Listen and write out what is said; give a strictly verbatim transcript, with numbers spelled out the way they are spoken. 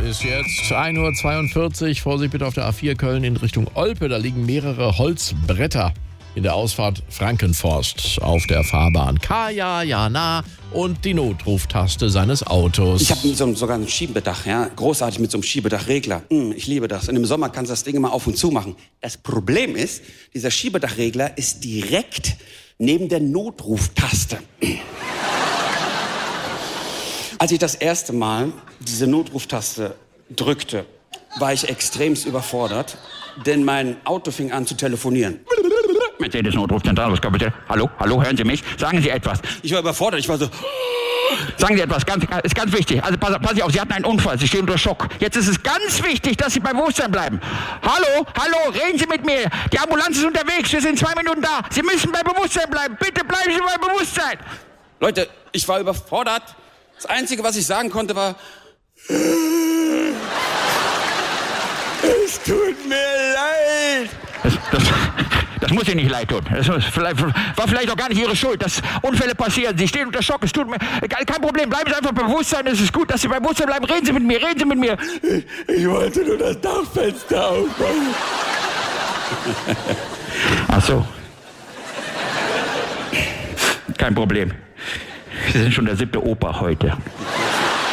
ist jetzt ein Uhr zweiundvierzig. Vorsicht bitte auf der A vier Köln in Richtung Olpe. Da liegen mehrere Holzbretter in der Ausfahrt Frankenforst auf der Fahrbahn. Kaya, ja, na und die Notruftaste seines Autos. Ich habe so, sogar ein Schiebedach, ja, großartig mit so einem Schiebedachregler. Mm, ich liebe das. Und im Sommer kannst du das Ding immer auf und zu machen. Das Problem ist, dieser Schiebedachregler ist direkt neben der Notruftaste. Als ich das erste Mal diese Notruftaste drückte, war ich extremst überfordert, denn mein Auto fing an zu telefonieren. Mercedes-Notrufzentrale, was bitte? Hallo, hallo, hören Sie mich? Sagen Sie etwas. Ich war überfordert, ich war so... Sagen Sie etwas, ganz, ist ganz wichtig. Also pass, pass auf, Sie hatten einen Unfall, Sie stehen unter Schock. Jetzt ist es ganz wichtig, dass Sie bei Bewusstsein bleiben. Hallo, hallo, reden Sie mit mir. Die Ambulanz ist unterwegs, wir sind zwei Minuten da. Sie müssen bei Bewusstsein bleiben. Bitte bleiben Sie bei Bewusstsein. Leute, ich war überfordert. Das Einzige, was ich sagen konnte, war... Es tut mir leid. Das, das, das muss Ihnen nicht leid tun. Das vielleicht, war vielleicht auch gar nicht Ihre Schuld, dass Unfälle passieren. Sie stehen unter Schock, es tut mir... Kein Problem, bleiben Sie einfach bei Bewusstsein. Es ist gut, dass Sie bei Bewusstsein bleiben. Reden Sie mit mir, reden Sie mit mir. Ich, ich wollte nur das Dachfenster aufmachen. Ach so. Kein Problem. Sie sind schon der siebte Opa heute.